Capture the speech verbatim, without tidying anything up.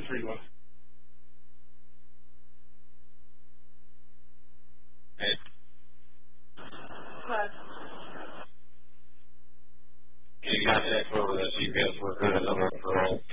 three one. Hey. What? You got that for the G P S worker as a referral.